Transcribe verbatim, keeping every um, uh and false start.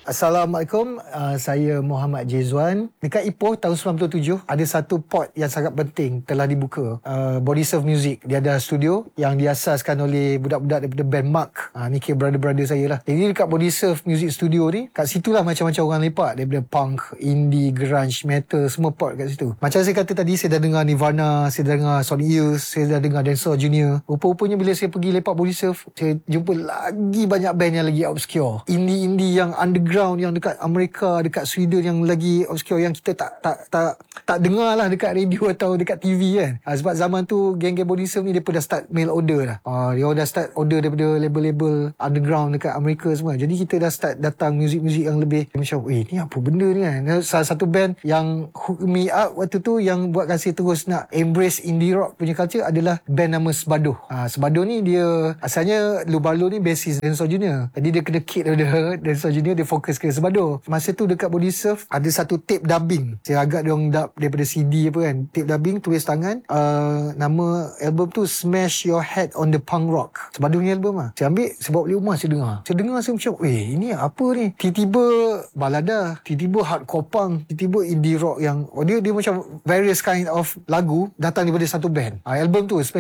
Assalamualaikum, uh, saya Muhammad Jezwan. Dekat Ipoh tahun sembilan puluh tujuh ada satu port yang sangat penting telah dibuka. Uh, Body Surf Music. Dia ada studio yang diasaskan oleh budak-budak daripada band Mark. Uh, ni kira brother-brother saya lah. Jadi dekat Body Surf Music Studio ni, kat situlah macam-macam orang lepak. Daripada punk, indie, grunge, metal, semua port kat situ. Macam saya kata tadi, saya dah dengar Nirvana, saya dah dengar Sonic Youth, saya dah dengar Dinosaur Junior. Rupa-rupanya bila saya pergi lepak Body Surf, saya jumpa lagi banyak band yang lagi obscure. Indie-indie yang underground, yang dekat Amerika, dekat Sweden yang lagi obscure, yang kita tak tak tak tak dengar lah dekat radio atau dekat T V kan. Ha, sebab zaman tu geng-geng Body Surf ni mereka dah start mail order lah. Ha, dia dah start order daripada label-label underground dekat Amerika semua. Jadi kita dah start datang muzik-muzik yang lebih macam, eh ni apa benda ni kan. Salah satu band yang hook me up waktu tu, yang buatkan saya terus nak embrace indie rock punya culture adalah band nama Sebadoh. Ha, Sebadoh ni dia asalnya Lou Barlow ni bassist Dinosaur Junior. Jadi dia kena kick daripada Dinosaur Junior, dia fokus ke Sebadoh. Masa tu dekat Body Surf ada satu tape dubbing. Saya agak diorang dub daripada C D apa kan. Tape dubbing, tulis tangan. Uh, nama album tu Smash Your Head on the Punk Rock. Sebadoh ni album lah. Saya ambil, saya bawa balik rumah, saya dengar. Saya dengar, saya macam, eh ini apa ni? Tiba-tiba balada, tiba-tiba hardcore punk, tiba-tiba indie rock yang, oh, dia, dia macam various kind of lagu datang daripada satu band. Uh, album tu